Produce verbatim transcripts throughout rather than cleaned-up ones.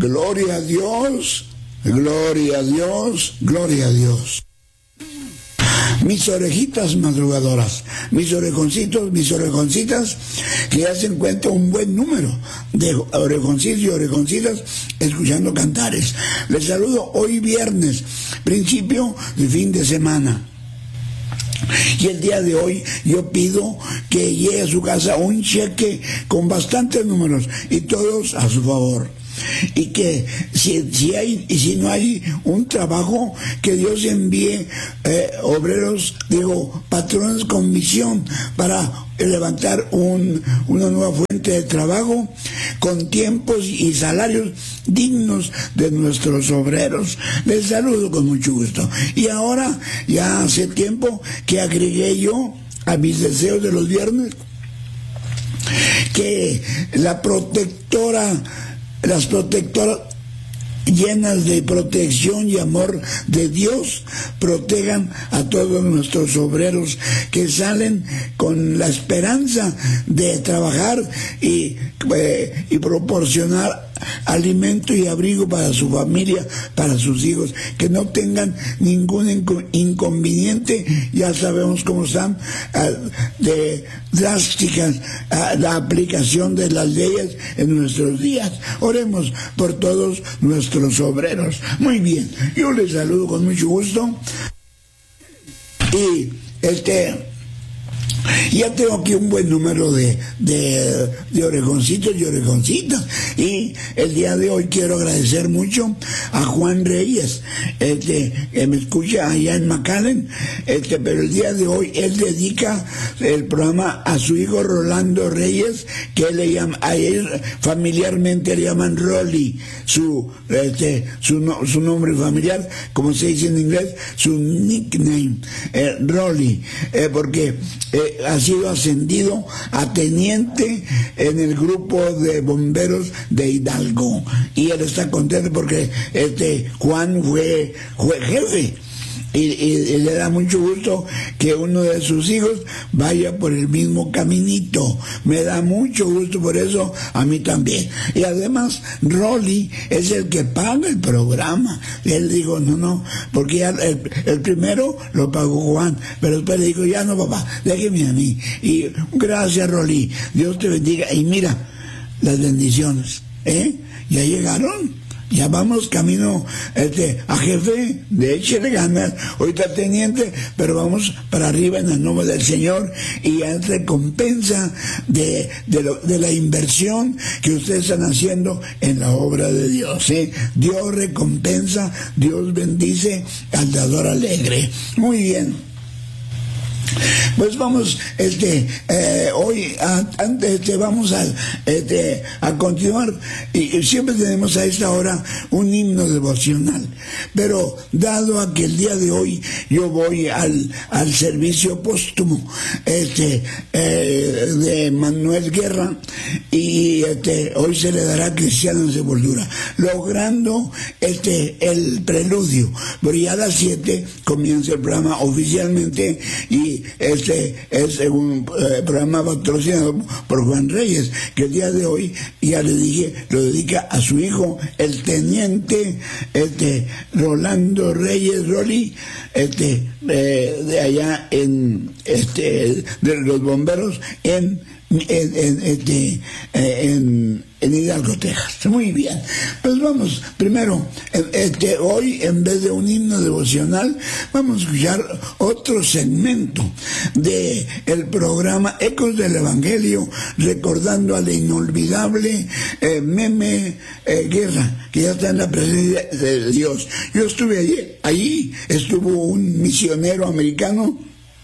Gloria a Dios, gloria a Dios, gloria a Dios. Mis orejitas madrugadoras, mis orejoncitos, mis orejoncitas, que ya se encuentra un buen número de orejoncitos y orejoncitas escuchando cantares. Les saludo hoy viernes, principio de fin de semana. Y el día de hoy yo pido que llegue a su casa un cheque con bastantes números y todos a su favor. Y que si, si hay y si no hay un trabajo, que Dios envíe eh, obreros, digo, patrones con misión para levantar un, una nueva fuente de trabajo con tiempos y salarios dignos de nuestros obreros. Les saludo con mucho gusto. Y ahora, ya hace tiempo que agregué yo a mis deseos de los viernes que la protectora las protectoras llenas de protección y amor de Dios protejan a todos nuestros obreros que salen con la esperanza de trabajar y, eh, y proporcionar alimento y abrigo para su familia, para sus hijos, que no tengan ningún inco- inconveniente. Ya sabemos cómo están uh, de drásticas uh, la aplicación de las leyes en nuestros días. Oremos por todos nuestros obreros. Muy bien, yo les saludo con mucho gusto y este ya tengo aquí un buen número de, de, de orejoncitos y orejoncitas. Y el día de hoy quiero agradecer mucho a Juan Reyes, este, que me escucha allá en McAllen, este, pero el día de hoy él dedica el programa a su hijo Rolando Reyes, que él le llama, a él familiarmente le llaman Rolly, su, este, su, no, su nombre familiar, como se dice en inglés, su nickname, eh, Rolly, eh, porque eh, ha sido ascendido a teniente en el grupo de bomberos de Hidalgo y él está contento porque este Juan fue, fue jefe. Y, y, y le da mucho gusto que uno de sus hijos vaya por el mismo caminito. Me da mucho gusto por eso, a mí también. Y además, Rolly es el que paga el programa. Y él dijo, no, no, porque ya el, el primero lo pagó Juan, pero después le dijo, ya no, papá, déjeme a mí. Y gracias, Rolly, Dios te bendiga. Y mira, las bendiciones, ¿eh? Ya llegaron. Ya vamos camino este, a jefe, de échele ganas, ahorita teniente, pero vamos para arriba en el nombre del Señor y es recompensa de, de, lo, de la inversión que ustedes están haciendo en la obra de Dios. ¿Sí? Dios recompensa, Dios bendice al dador alegre. Muy bien. Pues vamos, este, eh, hoy, a, antes, este, vamos a, este, a continuar, y, y siempre tenemos a esta hora un himno devocional, pero dado a que el día de hoy yo voy al, al servicio póstumo, este, eh, de Manuel Guerra, y este, hoy se le dará a Cristiano en Sepultura, logrando, este, el preludio, pero ya a las siete comienza el programa oficialmente, y este es un eh, programa patrocinado por Juan Reyes, que el día de hoy, ya le dije, lo dedica a su hijo, el teniente este Rolando Reyes Rolly, este eh, de allá en este de los bomberos en en, en, este, en, en Hidalgo, Texas. Muy bien. Pues vamos, primero, este, hoy en vez de un himno devocional, vamos a escuchar otro segmento de el programa Ecos del Evangelio, recordando al inolvidable eh, Meme eh, Guerra, que ya está en la presencia de Dios. Yo estuve allí, allí estuvo un misionero americano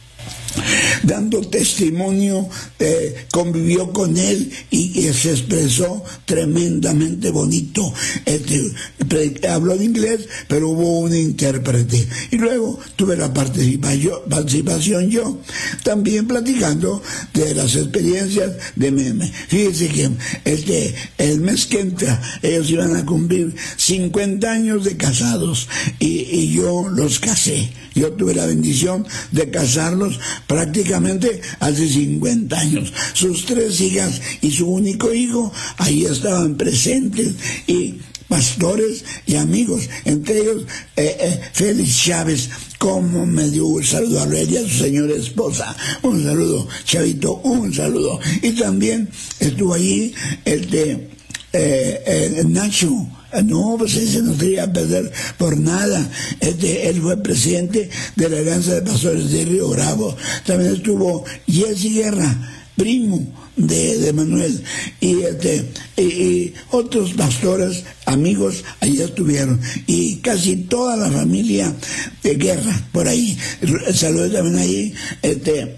dando testimonio, eh, convivió con él y, y se expresó tremendamente bonito. Este, habló en inglés, pero hubo un intérprete. Y luego tuve la participación, participación yo, también platicando de las experiencias de Meme. Fíjense que este, el mes que entra, ellos iban a cumplir cincuenta años de casados y, y yo los casé. Yo tuve la bendición de casarlos prácticamente hace cincuenta años. Sus tres hijas y su único hijo ahí estaban presentes y pastores y amigos, entre ellos eh, eh, Félix Chávez. Como me dio un saludo a ella y a su señora esposa. Un saludo, Chavito, un saludo. Y también estuvo allí este eh, eh, Nacho. No, pues ese no se iba a perder por nada. Este, él fue presidente de la Alianza de Pastores de Río Bravo. También estuvo Jesse Guerra, primo de, de Manuel, y, este, y, y otros pastores, amigos, allí estuvieron, y casi toda la familia de Guerra, por ahí. Saludé también ahí, este,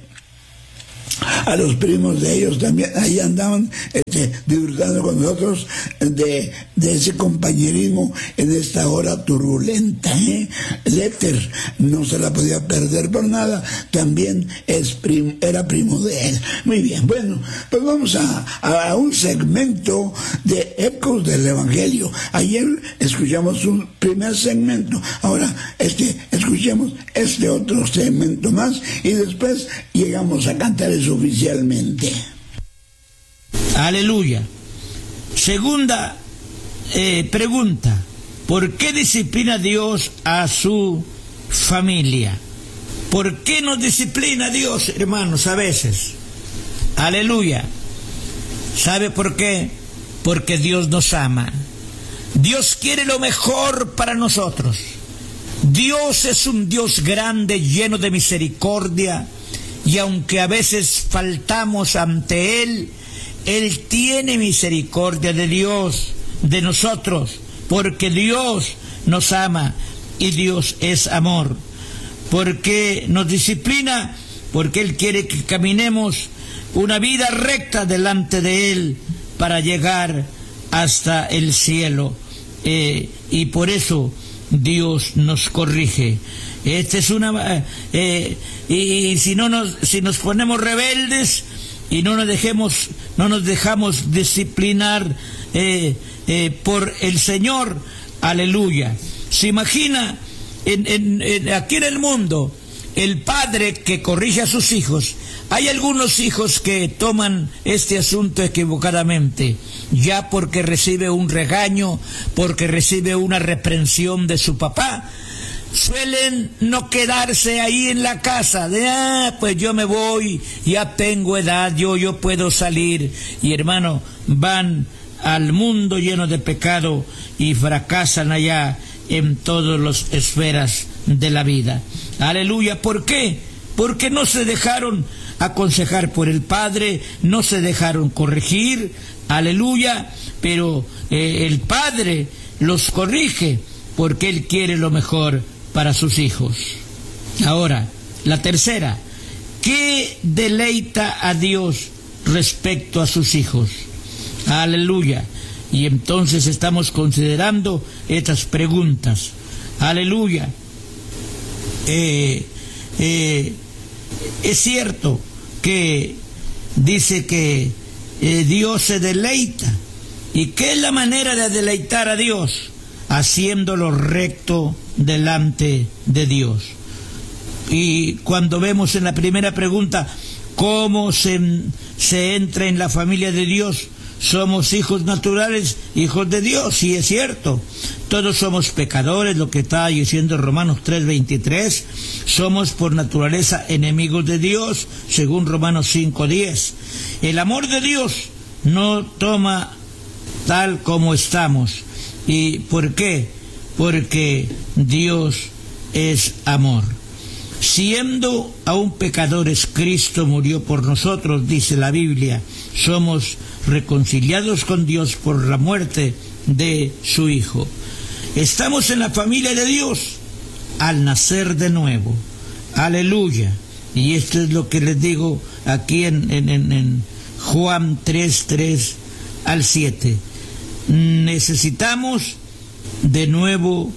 a los primos de ellos también, ahí andaban este, disfrutando con nosotros de, de ese compañerismo en esta hora turbulenta. ¿eh? Letter no se la podía perder por nada, también es prim, era primo de él. Muy bien, bueno, pues vamos a, a, a un segmento de Ecos del Evangelio. Ayer escuchamos un primer segmento, ahora este, escuchemos este otro segmento más y después llegamos a cantar eso oficialmente. Aleluya. Segunda eh, pregunta: ¿por qué disciplina Dios a su familia? ¿Por qué nos disciplina Dios, hermanos, a veces? Aleluya. ¿Sabe por qué? Porque Dios nos ama. Dios quiere lo mejor para nosotros. Dios es un Dios grande, lleno de misericordia. Y aunque a veces faltamos ante Él, Él tiene misericordia de Dios, de nosotros, porque Dios nos ama y Dios es amor. Porque nos disciplina, porque Él quiere que caminemos una vida recta delante de Él para llegar hasta el cielo. Eh, y por eso Dios nos corrige. Esta es una eh, y, y si no nos si nos ponemos rebeldes y no nos dejemos no nos dejamos disciplinar eh, eh, por el Señor, aleluya. Se imagina en, en, en, aquí en el mundo el padre que corrige a sus hijos. Hay algunos hijos que toman este asunto equivocadamente, ya porque recibe un regaño, porque recibe una reprensión de su papá. Suelen no quedarse ahí en la casa, de, ah, pues yo me voy, ya tengo edad, yo, yo puedo salir. Y hermano, van al mundo lleno de pecado y fracasan allá en todas las esferas de la vida. Aleluya, ¿por qué? Porque no se dejaron aconsejar por el Padre, no se dejaron corregir, aleluya, pero eh, el Padre los corrige porque Él quiere lo mejor para sus hijos. Ahora, la tercera: ¿qué deleita a Dios respecto a sus hijos? Aleluya. Y entonces estamos considerando estas preguntas. Aleluya. Eh, eh, es cierto que dice que eh, Dios se deleita. ¿Y qué es la manera de deleitar a Dios? Haciéndolo recto delante de Dios. Y cuando vemos en la primera pregunta cómo se, se entra en la familia de Dios, somos hijos naturales, hijos de Dios, sí es cierto. Todos somos pecadores, lo que está diciendo Romanos tres veintitrés. Somos por naturaleza enemigos de Dios, según Romanos cinco diez. El amor de Dios no toma tal como estamos. ¿Y por qué? Porque Dios es amor. Siendo aún pecadores, Cristo murió por nosotros, dice la Biblia. Somos reconciliados con Dios por la muerte de su Hijo. Estamos en la familia de Dios al nacer de nuevo. Aleluya. Y esto es lo que les digo aquí en, en, en Juan tres, tres al siete. Necesitamos de nuevo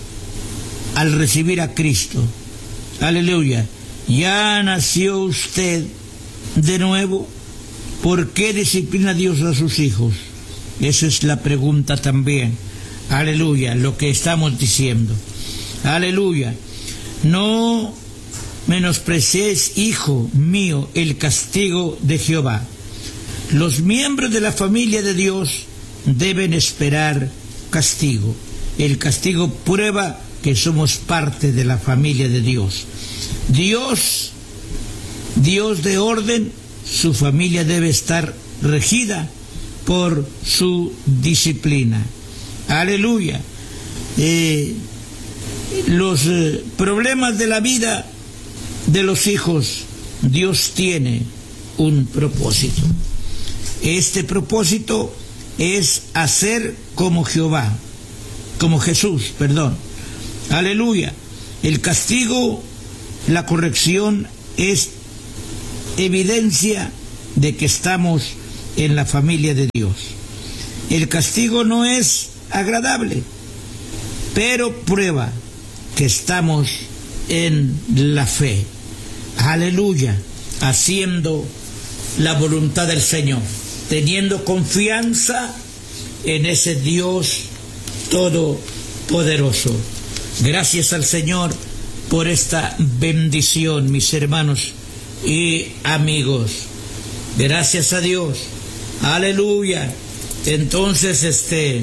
al recibir a Cristo. Aleluya. ¿Ya nació usted de nuevo? ¿Por qué disciplina Dios a sus hijos? Esa es la pregunta también. Aleluya, lo que estamos diciendo. Aleluya. No menospreciéis, hijo mío, el castigo de Jehová. Los miembros de la familia de Dios deben esperar castigo. El castigo prueba que somos parte de la familia de Dios. Dios, Dios de orden, su familia debe estar regida por su disciplina. Aleluya. Eh, los eh, problemas de la vida de los hijos, Dios tiene un propósito. Este propósito es hacer como Jehová, como Jesús, perdón. Aleluya. El castigo, la corrección es evidencia de que estamos en la familia de Dios. El castigo no es agradable, pero prueba que estamos en la fe. Aleluya. Haciendo la voluntad del Señor, teniendo confianza en ese Dios todopoderoso. Gracias al Señor por esta bendición, mis hermanos y amigos. Gracias a Dios. Aleluya. Entonces, este,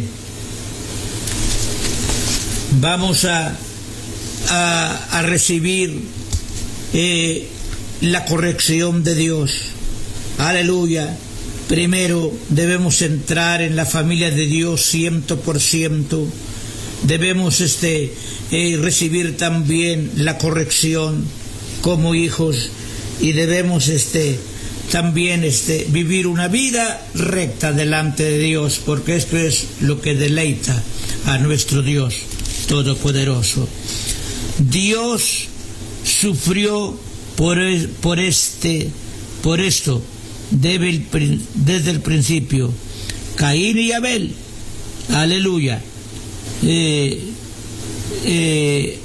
vamos a, a, a recibir eh, la corrección de Dios. Aleluya. Primero debemos entrar en la familia de Dios ciento por ciento. Debemos este, eh, recibir también la corrección como hijos, y debemos este, también este, vivir una vida recta delante de Dios, porque esto es lo que deleita a nuestro Dios todopoderoso. Dios sufrió por, por, este, por esto desde el, desde el principio. Caín y Abel. Aleluya. Eh, eh,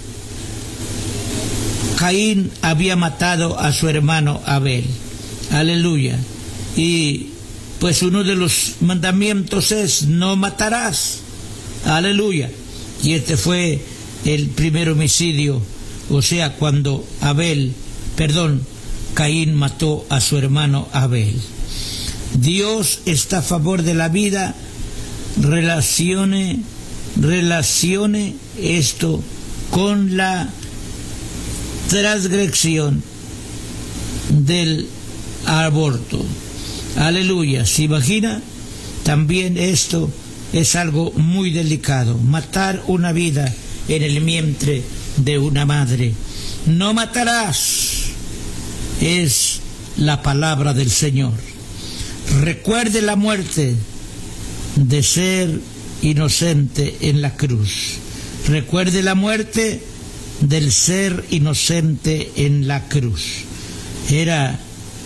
Caín había matado a su hermano Abel. Aleluya. Y pues uno de los mandamientos es: no matarás. Aleluya. Y este fue el primer homicidio, o sea, cuando Abel, perdón, Caín mató a su hermano Abel. Dios está a favor de la vida. Relacione, relacione esto con la transgresión del aborto. Aleluya. ¿Se imagina? También esto es algo muy delicado. Matar una vida en el vientre de una madre. No matarás. Es la palabra del Señor. Recuerde la muerte de ser inocente en la cruz. Recuerde la muerte del ser inocente en la cruz. Era,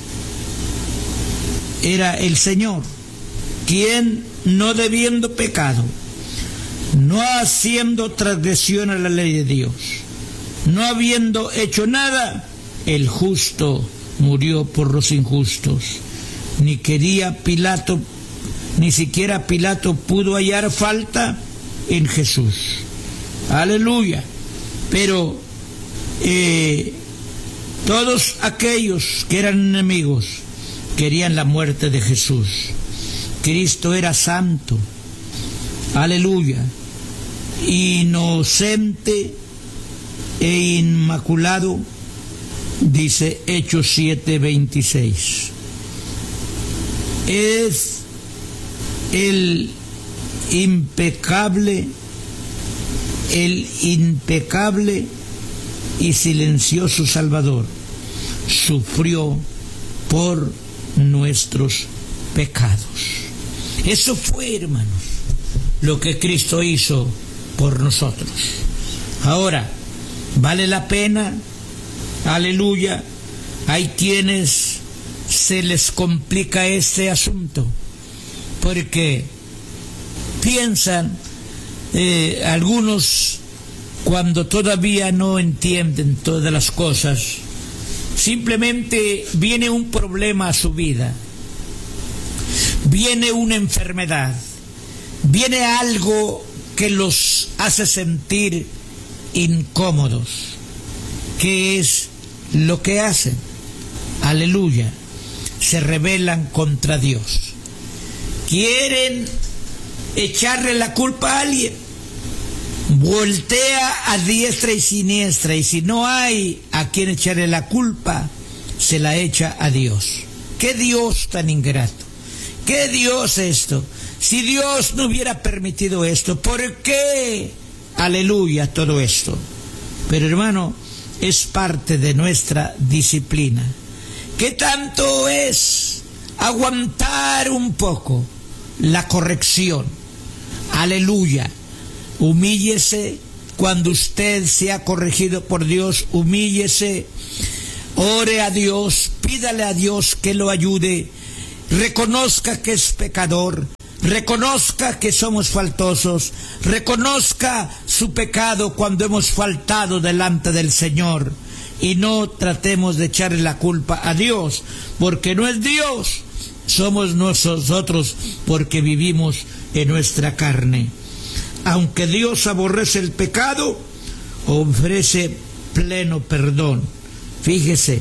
era el Señor quien, no debiendo pecado, no haciendo transgresión a la ley de Dios, no habiendo hecho nada, el justo murió por los injustos. Ni quería Pilato, ni siquiera Pilato pudo hallar falta en Jesús. Aleluya. Pero eh, todos aquellos que eran enemigos querían la muerte de Jesús. Cristo era santo. Aleluya. Inocente e inmaculado, dice Hechos siete veintiséis. Es el impecable, el impecable y silencioso Salvador. Sufrió por nuestros pecados. Eso fue, hermanos, lo que Cristo hizo por nosotros. Ahora, ¿vale la pena? Aleluya. Hay quienes se les complica este asunto porque piensan, eh, algunos, cuando todavía no entienden todas las cosas, simplemente viene un problema a su vida, viene una enfermedad, viene algo que los hace sentir incómodos. ¿Qué es lo que hacen? Aleluya. Se rebelan contra Dios. Quieren echarle la culpa a alguien. Voltea a diestra y siniestra, y si no hay a quien echarle la culpa, se la echa a Dios. ¿Qué Dios tan ingrato? ¿Qué Dios esto? Si Dios no hubiera permitido esto, ¿por qué? Aleluya, todo esto. Pero hermano, es parte de nuestra disciplina. ¿Qué tanto es aguantar un poco la corrección? Aleluya. Humíllese cuando usted sea corregido por Dios, humíllese, ore a Dios, pídale a Dios que lo ayude, reconozca que es pecador, reconozca que somos faltosos, reconozca su pecado cuando hemos faltado delante del Señor, y no tratemos de echarle la culpa a Dios, porque no es Dios, somos nosotros, porque vivimos en nuestra carne. Aunque Dios aborrece el pecado, ofrece pleno perdón. Fíjese,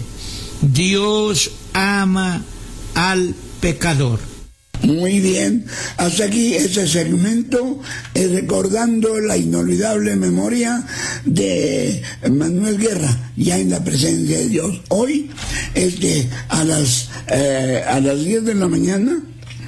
Dios ama al pecador. Muy bien, hasta aquí este segmento, eh, recordando la inolvidable memoria de Manuel Guerra, ya en la presencia de Dios. Hoy, este, a las, eh, a las diez de la mañana,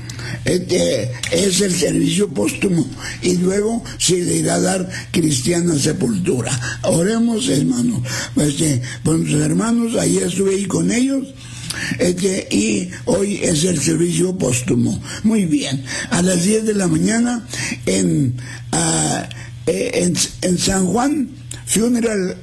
Este es el servicio póstumo, y luego se le irá a dar cristiana sepultura. Oremos, hermanos, este, por nuestros hermanos. Ayer estuve ahí con ellos, este, y hoy es el servicio póstumo. Muy bien, a las diez de la mañana en, uh, en, en San Juan Funeral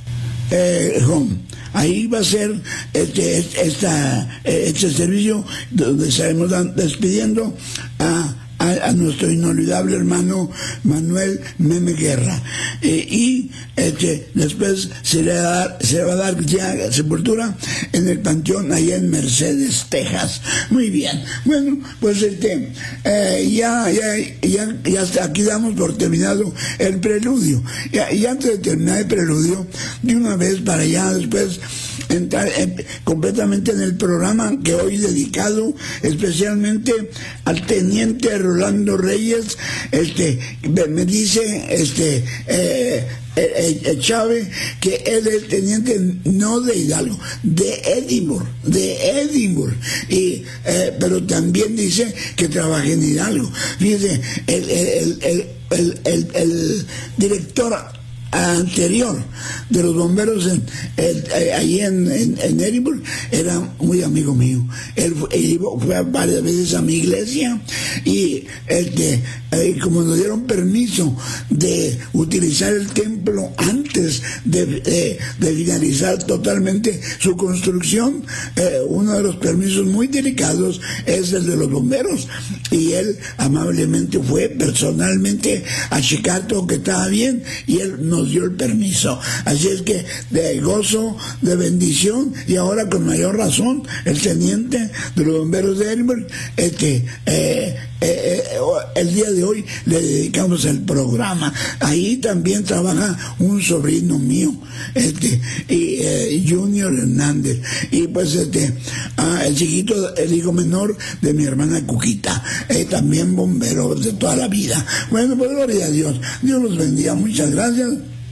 eh, Home. Ahí va a ser este, esta, este servicio donde estaremos despidiendo a, a, a nuestro inolvidable hermano Manuel Meme Guerra. Eh, y este, después se le, va a dar, se le va a dar ya sepultura en el panteón allá en Mercedes, Texas. Muy bien. Bueno, pues este, eh, ya, ya, ya, ya hasta aquí damos por terminado el preludio. Y, y antes de terminar el preludio, de una vez para allá después entrar eh, completamente en el programa que hoy dedicado especialmente al teniente Rolando Reyes. Este me dice este eh, eh, eh, Chávez que él es teniente no de Hidalgo, de Edimburgo, de Edimburgo, y eh, pero también dice que trabaja en Hidalgo. Fíjese, el, el, el, el, el, el director anterior de los bomberos en, el, eh, allí en, en, en Edimburgo era muy amigo mío. Él fue, él fue varias veces a mi iglesia, y este, eh, como nos dieron permiso de utilizar el templo antes de, de, de finalizar totalmente su construcción, eh, uno de los permisos muy delicados es el de los bomberos, y él amablemente fue personalmente a checar todo que estaba bien, y él nos dio el permiso. Así es que de gozo, de bendición, y ahora con mayor razón el teniente de los bomberos de Edimburgo, este eh, eh, el día de hoy le dedicamos el programa. Ahí también trabaja un sobrino mío, este y, eh, Junior Hernández, y pues este ah, el chiquito, el hijo menor de mi hermana Cuquita, eh, también bombero de toda la vida. Bueno, pues gloria a Dios. Dios los bendiga, muchas gracias.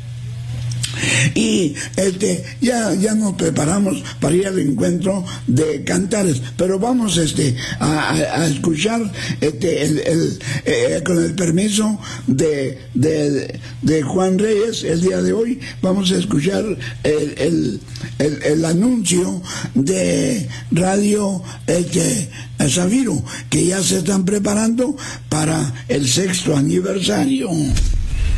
Y este ya ya nos preparamos para ir al encuentro de cantares, pero vamos este a, a escuchar este el, el eh, con el permiso de, de de Juan Reyes. El día de hoy vamos a escuchar el el, el, el anuncio de Radio este Zafiro, que ya se están preparando para el sexto aniversario.